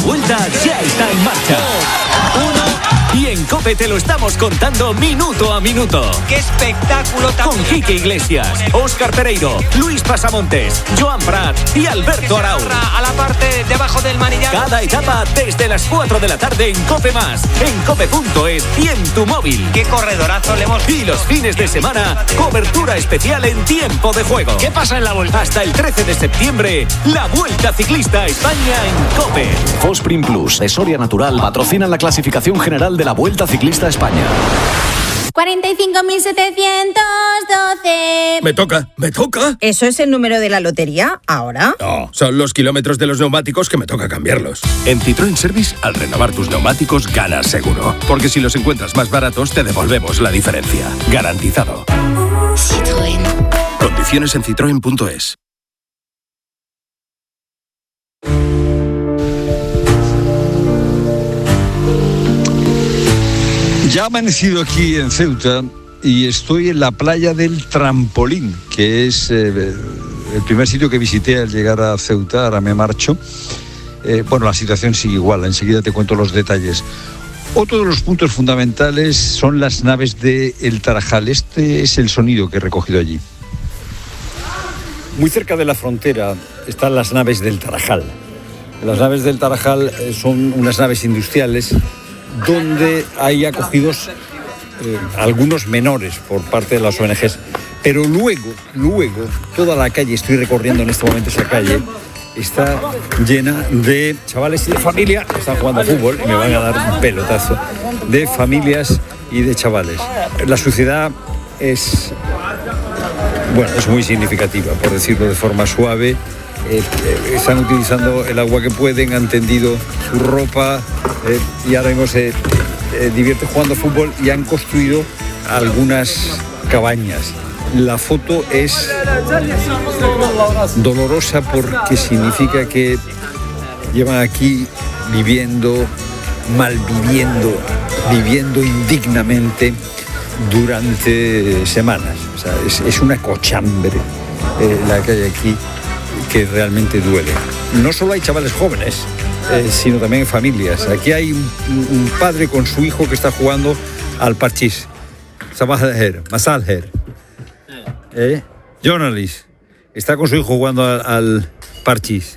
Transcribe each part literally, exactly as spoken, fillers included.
vuelta ya está en marcha. Uno, y en COPE te lo estamos contando minuto a minuto. ¡Qué espectáculo tan... Con Quique Iglesias, Óscar Pereiro, Luis Pasamontes, Joan Prat y Alberto Arau. A la parte debajo del manillar. Cada etapa desde las cuatro de la tarde en COPE Más, en cope punto es y en tu móvil. ¡Qué corredorazo le hemos... Y los fines de semana, cobertura especial en tiempo de juego. ¿Qué pasa en la vuelta? Hasta el trece de septiembre, la Vuelta Ciclista a España en COPE. Fosprin Plus de Soria Natural patrocinan la clasificación general de la Vuelta Ciclista a España. cuarenta y cinco mil setecientos doce. Me toca, me toca. ¿Eso es el número de la lotería ahora? No, son los kilómetros de los neumáticos que me toca cambiarlos. En Citroën Service, al renovar tus neumáticos, ganas seguro. Porque si los encuentras más baratos, te devolvemos la diferencia. Garantizado. Citroën. Condiciones en citroen punto es. Ya ha amanecido aquí en Ceuta y estoy en la playa del Trampolín, que es eh, el primer sitio que visité al llegar a Ceuta. Ahora me marcho. Eh, bueno, la situación sigue igual, enseguida te cuento los detalles. Otro de los puntos fundamentales son las naves de El Tarajal. Este es el sonido que he recogido allí. Muy cerca de la frontera están las naves del Tarajal. Las naves del Tarajal son unas naves industriales donde hay acogidos eh, algunos menores por parte de las O N Ges. Pero luego, luego, toda la calle, estoy recorriendo en este momento esa calle, está llena de chavales y de familia que están jugando a fútbol y me van a dar un pelotazo, de familias y de chavales. La suciedad es, bueno, es muy significativa, por decirlo de forma suave. Eh, eh, están utilizando el agua que pueden, han tendido su ropa eh, y ahora mismo se eh, divierten jugando fútbol y han construido algunas cabañas. La foto es dolorosa porque significa que llevan aquí viviendo, malviviendo, viviendo indignamente durante semanas. O sea, es, es una cochambre eh, la que hay aquí, que realmente duele. No solo hay chavales jóvenes, eh, sino también familias. Aquí hay un, un padre con su hijo que está jugando al parchís. Sabah al-Her, Masal Her. ¿Eh? Journalist. Está con su hijo jugando al, al parchís.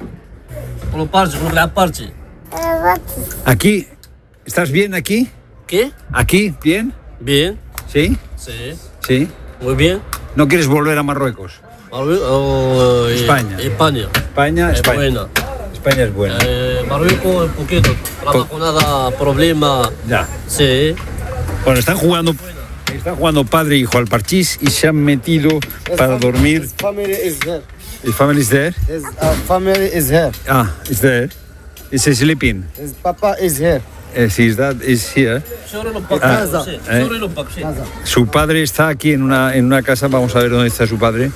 Aquí. ¿Estás bien aquí? ¿Qué? ¿Aquí? ¿Bien? Bien. ¿Sí? Sí. ¿Sí? Muy bien. ¿No quieres volver a Marruecos? Oh, España. España. España, Es España. buena. España es buena. Eh, Marruecos un poquito. Trabajo nada, problema. Ya. Sí. Bueno, están jugando, están jugando padre e hijo al parchís y se han metido para dormir. His family is here. His family is there? His uh, family is here. Ah, is there. Is he sleeping? His papa is here. Yes, his dad is here. Ah, eh. Su padre está aquí en una, en una casa. Vamos a ver dónde está su padre.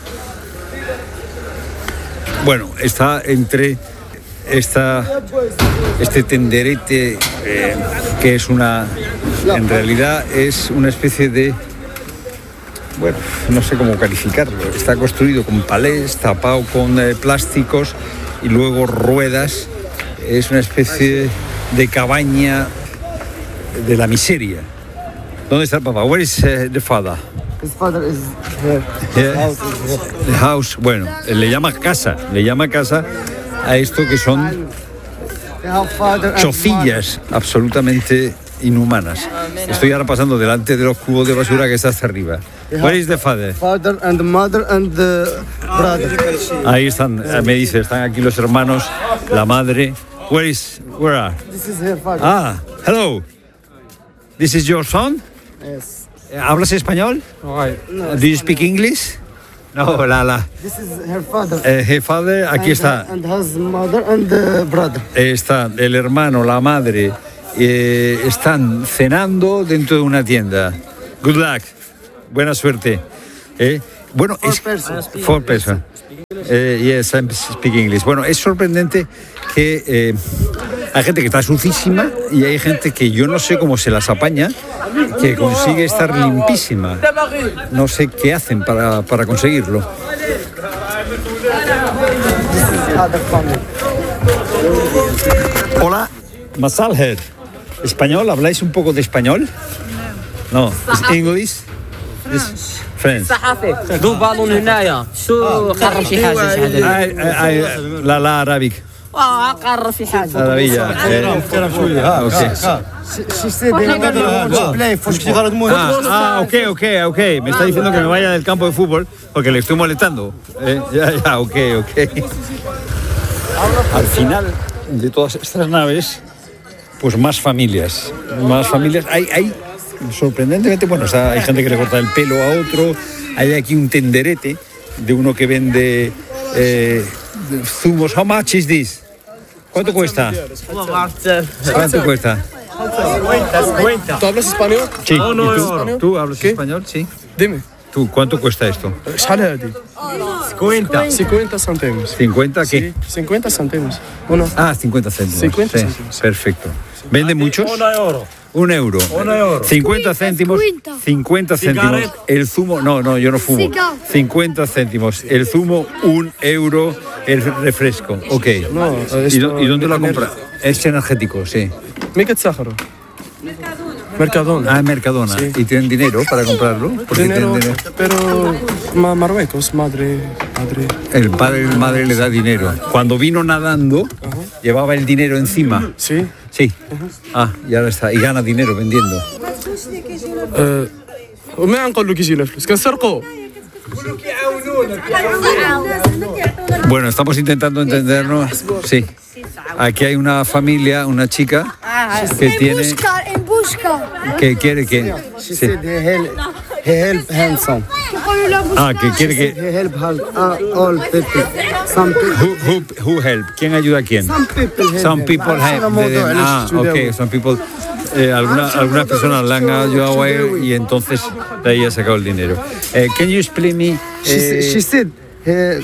Bueno, está entre esta, este tenderete eh, que es una, en realidad es una especie de, bueno, no sé cómo calificarlo. Está construido con palés, tapado con eh, plásticos y luego ruedas. Es una especie de cabaña de la miseria. ¿Dónde está el papá? Where is uh, the father? His father is here. Yeah. His house is here. The house, bueno, le llama casa, le llama casa a esto que son chocillas absolutamente inhumanas. Estoy ahora pasando delante de los cubos de basura que está hasta arriba. Where is the father? Father and mother and the brother. Ahí están, me dice, están aquí los hermanos, la madre. Where is, where are? This is her father. Ah, hello. This is your son? Yes. ¿Hablas español? Right. No, Do you speak English? No, la, la. This is her father. Eh, her father, aquí and, está. And his mother and the brother. Está el hermano, la madre, eh, están cenando dentro de una tienda. Good luck. Buena suerte. Eh, bueno, Four es persons. Four person. Eh, yes, I speak English. Bueno, es sorprendente que eh, hay gente que está sucísima y hay gente que yo no sé cómo se las apaña, que consigue estar limpísima. No sé qué hacen para, para conseguirlo. Other family. Hola, Masalher. ¿Español? ¿Habláis un poco de español? No. ¿Es English? It's French. ذو بالون هنايا شو قرر في حاجه هذا I, I, I, لا لا Arabic. اه قرر في حاجه Arabilla. Eh, okay. She said they don't want to play football. Ah, ah, ok, ok, ok. Me está diciendo que me vaya del campo de fútbol porque le estoy molestando. Eh, ya, ya, ok, ok. Al final de todas estas naves, pues más familias. Más familias. Hay, hay sorprendentemente, bueno, o sea, hay gente que le corta el pelo a otro. Hay aquí un tenderete de uno que vende eh, zumos. How much is this? ¿Cuánto cuesta? ¿Cuánto cuesta? ¿Tú hablas español? Sí. ¿Y tú? ¿Tú hablas español? Sí. Dime. ¿Tú cuánto cuesta esto? شحال هادي؟ cincuenta. cincuenta céntimos. ¿cincuenta qué? Sí, cincuenta céntimos. Uno. Ah, cincuenta céntimos. cincuenta Sí, céntimos. perfecto. ¿Vende muchos? Un euro. Un euro. cincuenta céntimos. cincuenta céntimos. El zumo, no, no, yo no fumo. cincuenta céntimos. El zumo, un euro. El refresco. Ok. No, ¿Y, do- y dónde lo compra? Es energético, sí. مين كتسخروا؟ Mercadona. Ah, en Mercadona. Sí. ¿Y tienen dinero para comprarlo? Porque Dinero, tienen dinero. pero Ma- Marruecos, madre, madre. El padre y la madre le da dinero. Cuando vino nadando, llevaba el dinero encima. Sí. Sí. Ah, y ahora está. Y gana dinero vendiendo. أه، وما نقول لك يجي الفلوس كنسرقوا. Bueno, estamos intentando entendernos. Sí. Aquí hay una familia, una chica que tiene, En busca. que quiere que, She sí. said he help, he help handsome. Ah, que quiere que, He help all, uh, all people. Some people. who, who, who help, ¿quién ayuda a quién? Some people help. Some people help. them. Ah, okay, some people. Eh, alguna, algunas personas le han ayudado a él y entonces de ahí ha sacado el dinero. Eh, can you explain me? She, eh, she said he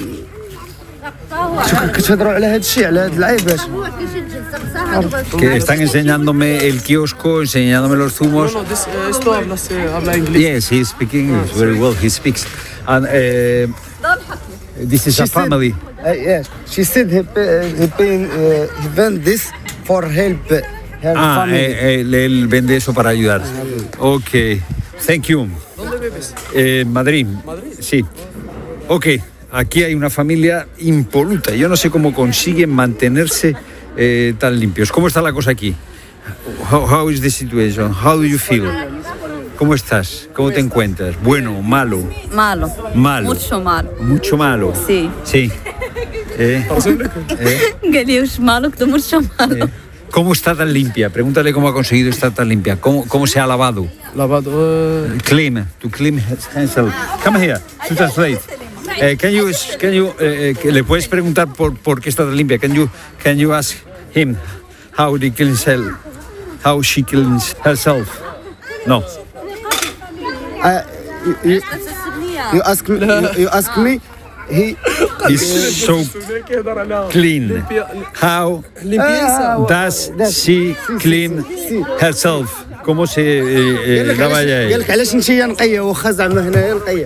كتهضروا على هذا الشيء على هاد العيبات. que están enseñándome el kiosco, enseñándome los zumos. No, no, this, uh, esto hablas, eh, habla inglés. Yes, he speaks English very well. He speaks. And uh, this is She a said- family. Uh, yes, she said he pay, he paying uh, he vend this for help her Ah, family. eh, él, él vende eso para ayudar. Ok, thank you. ¿Dónde bebes? Eh, Madrid. Sí. Ok, aquí hay una familia impoluta. Yo no sé cómo consiguen mantenerse eh, tan limpios. ¿Cómo está la cosa aquí? How, how is the situation? How do you feel? ¿Cómo estás? ¿Cómo te encuentras? ¿Bueno, malo? Malo. Malo. Mucho malo. Mucho malo. Sí. Sí. Eh, eh, قال لي وش مالك ده mucho malo. ¿Cómo está tan limpia? Pregúntale cómo ha conseguido estar tan limpia. ¿Cómo, cómo se ha lavado? Lavado. eh, Clean, to clean himself. Come here, to translate. Eh, can you, can you, eh, eh, ¿le puedes preguntar por, por qué está tan limpia? Can you, can you ask him how he cleans herself? How she cleans herself? No. Uh, you, you, you ask me. You, you ask me. He. Is so clean. How does she clean herself? ¿Cómo se eh, eh, lava ella? قال لك علاش انت نقيه واخا زعما هنايا نقيه.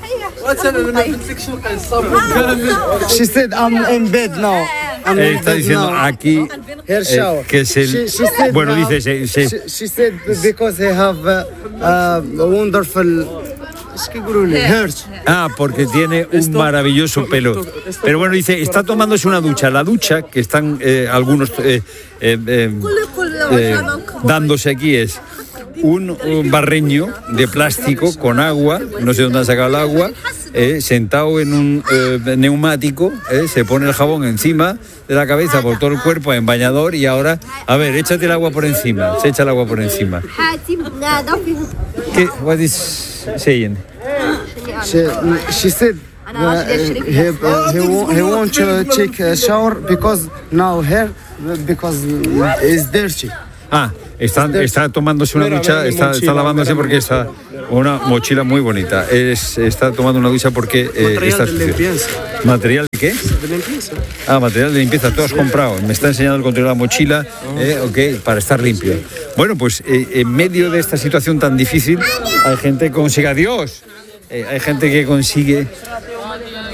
She said I'm in bed now. I'm Eh, in está bed diciendo now. aquí Her shower. eh, que es el... She- she said Bueno, now- dice... Se, se- She, she said because they have uh, uh, a wonderful. ايش كيقولوا لي؟ hurt. Ah, porque tiene un maravilloso pelo. Pero bueno, dice, está tomándose una ducha. La ducha que están eh, algunos eh, eh, eh, eh, dándose aquí es un, un barreño de plástico con agua, no sé dónde han sacado el agua, eh, sentado en un eh, neumático, eh, se pone el jabón encima de la cabeza por todo el cuerpo en bañador y ahora, a ver, échate el agua por encima, se echa el agua por encima. ¿Qué? What is saying? She, she said uh, he, uh, he, wa- he want to take a shower because now hair because it's dirty. Ah, está, está tomándose una ducha, está, está lavándose porque está una mochila muy bonita. Es, está tomando una ducha porque eh, Material está de sucio. limpieza. ¿Material de qué? De limpieza. Ah, material de limpieza, tú has comprado. Me está enseñando el control de la mochila, eh, ok, para estar limpio. Bueno, pues eh, en medio de esta situación tan difícil, hay gente que consigue, adiós, eh, hay gente que consigue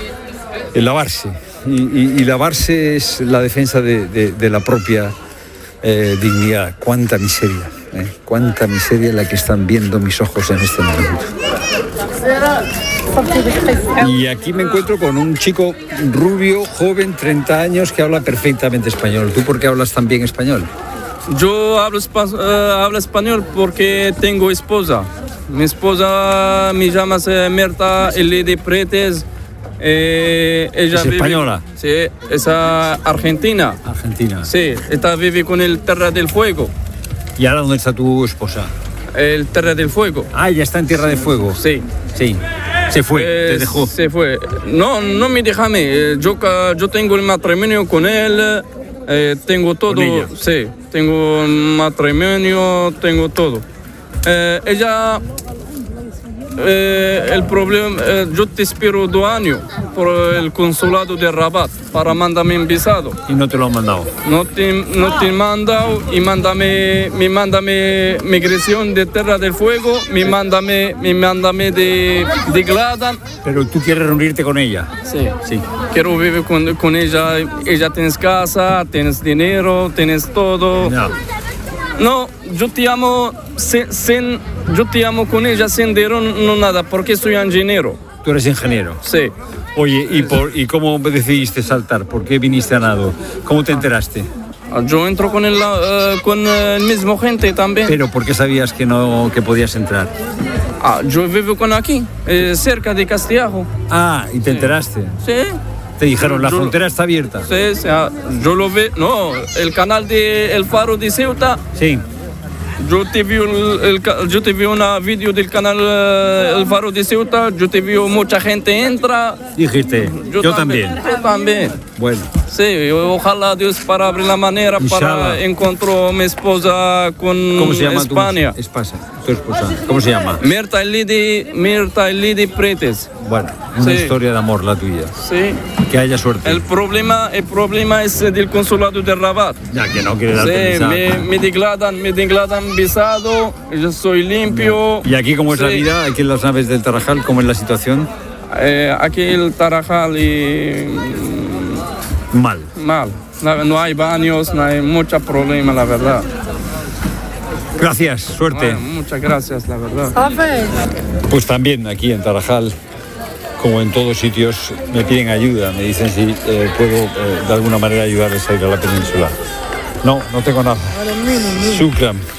eh, lavarse. Y, y- y lavarse es la defensa de, de- de la propia eh, dignidad. Cuánta miseria, ¿eh? Cuánta miseria la que están viendo mis ojos en este momento. Y aquí me encuentro con un chico rubio, joven, treinta años, que habla perfectamente español. ¿Tú por qué hablas tan bien español? Yo hablo, espa- uh, hablo español porque tengo esposa. Mi esposa me llama eh, Mirta Elidi Pretes. Eh, ella ¿Es vive- española? Sí, es ah, argentina. Argentina. Sí, esta vive con el Terra del Fuego. ¿Y ahora dónde está tu esposa? El Terra del Fuego. Ah, ya está en Tierra de Fuego. Sí. Sí. Se fue, Eh, te dejó. Se fue. No, no me deja a mí. Eh, Yo, ca- yo tengo el matrimonio con él. eh, tengo todo. ¿Con ella? Sí, tengo un matrimonio, tengo todo. Eh, ella. eh, el problema. eh, yo te espero dos años por el consulado de Rabat para mandarme un visado. Y no te lo han mandado. No te, no te he mandado y mándame, me mándame migración de Tierra del Fuego, me mándame, me mándame de, de Gladan. Pero tú quieres reunirte con ella. Sí, Sí. quiero vivir con, con ella. Ella tienes casa, tienes dinero, tienes todo. No. No, yo te amo sin, sin- yo te amo con ella sin dinero, no nada, porque soy ingeniero. Tú eres ingeniero. Sí. Oye, ¿y, por, ¿y cómo decidiste saltar? ¿Por qué viniste a nado? ¿Cómo te enteraste? Yo entro con el, eh, con el mismo gente también. Pero ¿por qué sabías que no que podías entrar? Ah, yo vivo con aquí, eh, cerca de Castellajo. Ah, y te enteraste. Sí. Te dijeron, la Yo- frontera está abierta. Sí, sí, ah, yo lo veo. No, el canal de El Faro de Ceuta. Sí. Yo te vi, el, el ca- yo te vi una vídeo del canal eh, El Faro de Ceuta. Yo te vi mucha gente entra. Dijiste, yo, también. Yo también. Bueno, Sí, ojalá Dios para abrir la manera Inshallah. para encontrar a mi esposa con ¿cómo se llama España. tu esposa? Tu esposa. ¿Cómo se llama? Mirta Elidi, Mirta Elidi Pretes. Bueno, una Sí. historia de amor la tuya. Sí. Que haya suerte. El problema, el problema es del consulado de Rabat. Ya que no quiere darte Sí, visa. me, me declaran, me declaran visado, yo soy limpio. ¿Y aquí cómo es la Sí. vida? Aquí en las naves del Tarajal, ¿cómo es la situación? Eh, aquí el Tarajal y Mal. mal. No, no hay baños, no hay mucho problema, la verdad. Gracias, suerte. Bueno, muchas gracias, la verdad. Pues también aquí en Tarajal, como en todos sitios, me piden ayuda. Me dicen si eh, puedo eh, de alguna manera ayudarles a ir a la península. No, no tengo nada. Shukran.